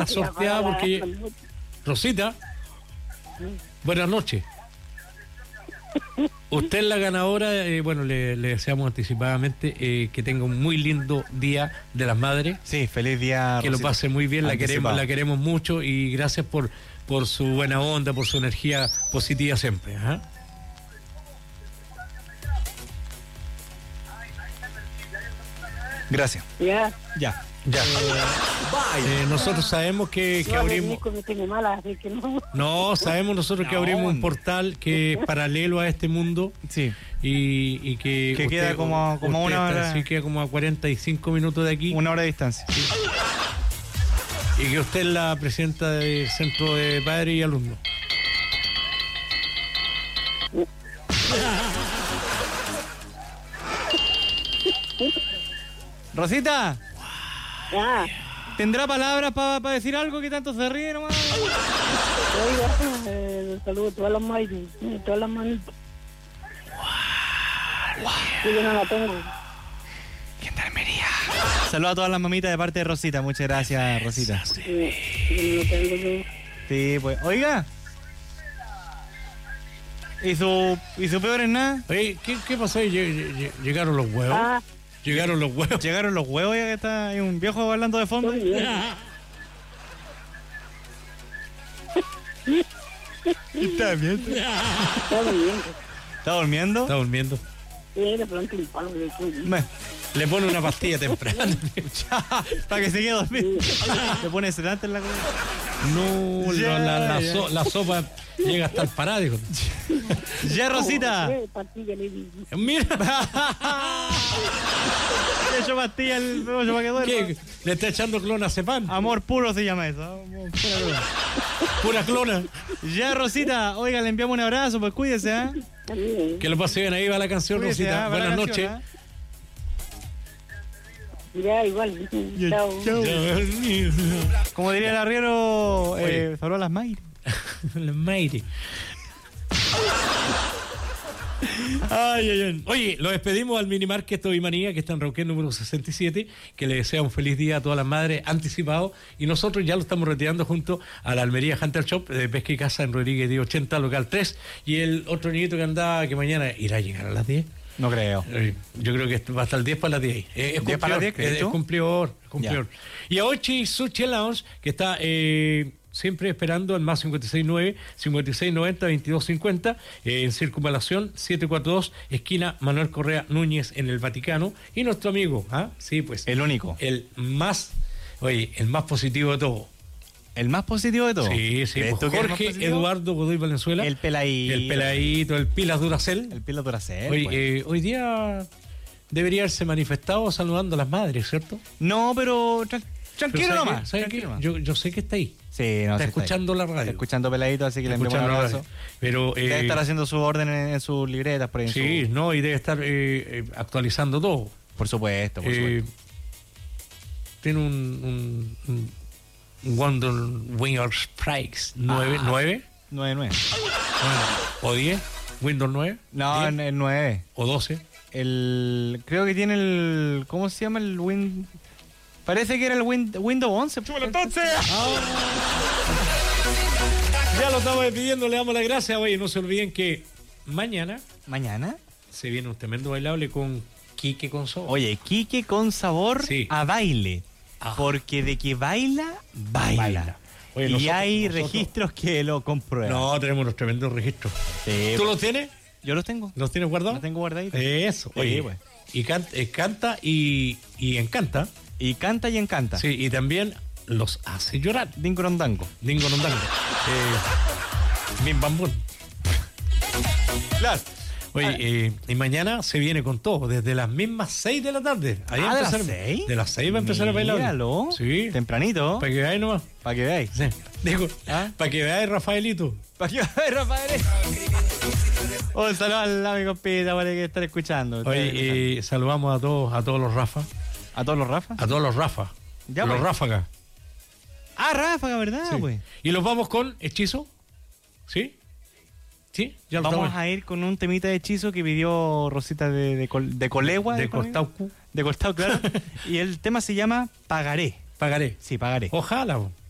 la sorteada porque... Rosita, buenas noches. Usted es la ganadora, bueno, le deseamos anticipadamente que tenga un muy lindo Día de las Madres. Sí, feliz día, que Rosita. lo pase muy bien, la queremos mucho y gracias por su buena onda, por su energía positiva siempre. ¿Ah? Gracias. Ya. Nosotros sabemos que abrimos... No, sabemos nosotros que abrimos un portal que es paralelo a este mundo. Sí. Y que usted, queda como una hora. Sí, queda como a 45 minutos de aquí. Una hora de distancia. Sí. Y que usted es la presidenta del Centro de Padres y Alumnos. Rosita, Ya. ¿tendrá palabras para decir algo que tanto se ríe nomás? Oiga, saludo a todas las manitas. Todas las manitas. Yo no la tengo. Gendarmería. Saludos a todas las mamitas de parte de Rosita. Muchas gracias, Rosita. Yo no la tengo yo. Sí, pues. Oiga. ¿Y su peor en nada? Oye, ¿qué pasó? ¿Llegaron los huevos? Ah, ¿Llegaron los huevos? Llegaron los huevos, ya que está hay un viejo hablando de fondo. estoy bien. ¿Está bien? Está bien. ¿Está durmiendo? Está durmiendo. Sí, de pronto un palo de estoy. Le pone una pastilla temprana. Para que se quede dormido. Le pone sedante en la cabeza. No, la sopa llega hasta el parádico. Ya, Rosita. Pastilla le di. Mira. Le echo pastilla el pollo para que duerma. ¿Qué? ¿Le está echando clonazepam? Amor puro se llama eso. Amor puro. Pura clona. Ya, Rosita. Oiga, le enviamos un abrazo, pues cuídese, ¿eh? También. Que lo pase bien, ahí va la canción, Cuídese, Rosita. va la Buenas canción, noches. Ya, igual. Chao. Como diría el arriero, saludos a las Mayri. Las Mayri. Ay. Oye, lo despedimos al Mini Market Tobimanía, que está en Rauquén número 67, que le desea un feliz día a todas las madres anticipado, y nosotros ya lo estamos retirando junto a la Almería Hunter Shop de Pesca y Caza en Rodríguez de 80, local 3, y el otro niñito que andaba, que mañana irá a llegar a las 10. No creo. Yo creo que va hasta el 10 para las 10. Es 10 para las 10, ¿crees es tú? cumplidor. Y a Ochi Sushi Lounge, que está siempre esperando al más 569 5690 2250 en Circunvalación 742, esquina Manuel Correa Núñez, en el Vaticano. Y nuestro amigo, sí, pues El único. el más positivo de todo. ¿El más positivo de todo? Sí, ¿Crees tú que es el más Jorge positivo? Eduardo Godoy Valenzuela. El peladito, el Pilas Duracell. El pilo Duracell. Oye, pues. hoy día debería haberse manifestado saludando a las madres, ¿cierto? No, pero tranquilo Pero nomás. ¿sabes qué? Yo sé que está ahí. Sí, no, Está sí escuchando la radio. Está escuchando peladito, así que le enviamos un Escuchando la abrazo. radio. Pero, Debe estar haciendo su orden en sus libretas por ahí. sí, no, y debe estar actualizando todo. Por supuesto, por supuesto. Tiene un Wonder Wingers Strikes 9. 9-9. Bueno, o 10. Windows 9. No, 10, el 9. o 12. Creo que tiene el... ¿Cómo se llama el Win? Parece que era el Windows 11. ¡Chúbalo entonces! Ya lo estamos despidiendo, le damos las gracias. Oye, no se olviden que mañana se viene un tremendo bailable con Quique con sabor. Oye, Quique con sabor a baile. Porque de que baila. Oye, y hay registros que lo comprueban. No, tenemos los tremendos registros. Sí, ¿Tú los tienes? Yo los tengo. ¿Los tienes guardados? Los tengo guardaditos. Eso. Sí, Oye, pues. y canta y encanta. Y canta y encanta. Sí, y también los hace llorar. Dingorondango. Dingo Nondango. Bim Bam Bum. Claro. Oye, y mañana se viene con todo, desde las mismas 6 de la tarde. Ahí ¿de las empezar- 6? De las 6 va a empezar a bailar. Míralo. Sí. Tempranito. Para que veáis nomás. Para que veáis. Sí. Digo, para que veáis, Rafaelito. Para que veáis, Rafael. Un saludo al amigo Pita, para que estar escuchando. Oye, saludamos a todos los Rafa. ¿A todos los Rafa? A todos los Rafa. Ya, los pues. Ráfaga. Ráfaga, ¿verdad, Sí. güey? Y los vamos con hechizo. ¿Sí? ¿Sí? Ya lo Vamos estamos. a ir con un temita de hechizo que pidió Rosita de Colegua. De Cortaucu. De Cortau, claro. Y el tema se llama Pagaré. Pagaré. Sí, Pagaré. Ojalá.